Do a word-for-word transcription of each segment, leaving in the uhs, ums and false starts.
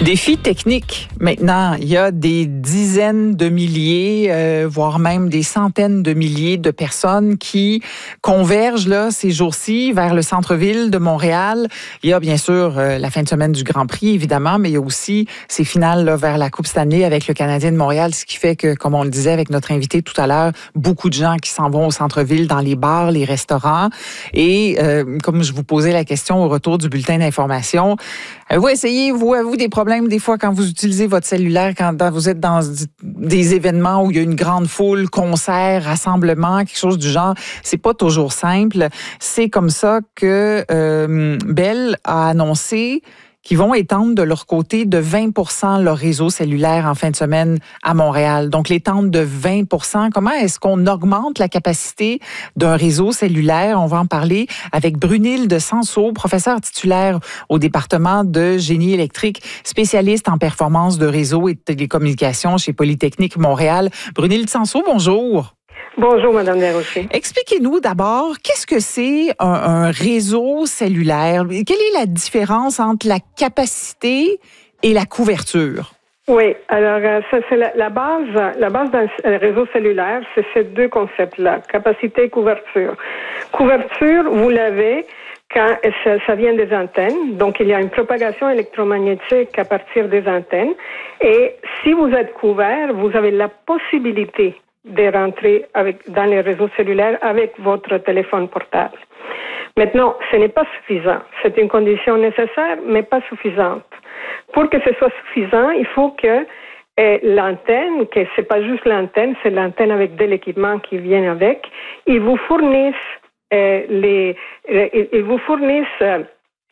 Défi technique. Maintenant, il y a des dizaines de milliers, euh, voire même des centaines de milliers de personnes qui convergent là ces jours-ci vers le centre-ville de Montréal. Il y a bien sûr euh, la fin de semaine du Grand Prix, évidemment, mais il y a aussi ces finales là, vers la Coupe Stanley avec le Canadien de Montréal, ce qui fait que, comme on le disait avec notre invité tout à l'heure, beaucoup de gens qui s'en vont au centre-ville, dans les bars, les restaurants. Et euh, comme je vous posais la question au retour du bulletin d'information, avez-vous essayé, vous, avez-vous des problèmes des fois quand vous utilisez votre cellulaire, quand vous êtes dans des événements où il y a une grande foule, concert, rassemblement, quelque chose du genre? C'est pas toujours simple. C'est comme ça que euh, Bell a annoncé qui vont étendre de leur côté de vingt pour cent leur réseau cellulaire en fin de semaine à Montréal. Donc, l'étendre de vingt pour cent, comment est-ce qu'on augmente la capacité d'un réseau cellulaire? On va en parler avec Brunilde Sanso, professeure titulaire au département de génie électrique, spécialiste en performance de réseau et de télécommunications chez Polytechnique Montréal. Brunilde Sanso, bonjour. Bonjour, Madame Desrochers. Expliquez-nous d'abord, qu'est-ce que c'est un, un réseau cellulaire? Quelle est la différence entre la capacité et la couverture? Oui, alors ça c'est la, la base, la base d'un réseau cellulaire, c'est ces deux concepts-là, capacité et couverture. Couverture, vous l'avez quand ça, ça vient des antennes, donc il y a une propagation électromagnétique à partir des antennes, et si vous êtes couvert, vous avez la possibilité de rentrer avec, dans les réseaux cellulaires avec votre téléphone portable. Maintenant, ce n'est pas suffisant. C'est une condition nécessaire, mais pas suffisante. Pour que ce soit suffisant, il faut que euh, l'antenne, que c'est pas juste l'antenne, c'est l'antenne avec de l'équipement qui vient avec, ils vous fournissent euh, les, euh, ils vous fournissent euh,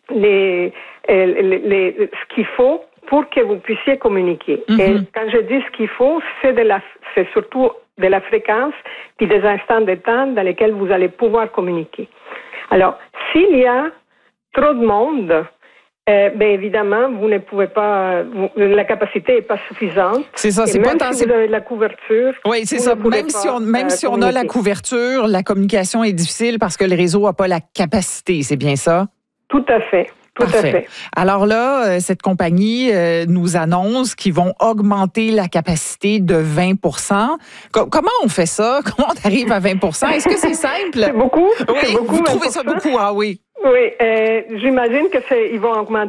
les, euh, les, les, ce qu'il faut pour que vous puissiez communiquer. Mm-hmm. Et quand je dis ce qu'il faut, c'est de la, c'est surtout de la fréquence puis des instants de temps dans lesquels vous allez pouvoir communiquer. Alors, s'il y a trop de monde, euh, bien évidemment, vous ne pouvez pas, vous, la capacité n'est pas suffisante. C'est ça, et c'est même pas tant, si vous avez de la couverture. Oui, c'est ça. Même si on, même euh, si on a la couverture, la communication est difficile parce que le réseau n'a pas la capacité. C'est bien ça? Tout à fait. Tout Parfait. À fait. Alors là, cette compagnie euh, nous annonce qu'ils vont augmenter la capacité de vingt pour cent. Co- comment on fait ça? Comment on arrive à vingt pour cent? Est-ce que c'est simple? C'est beaucoup. Oui, c'est beaucoup, vous trouvez ça beaucoup? Ah oui. Oui, euh, j'imagine que c'est, ils vont augmenter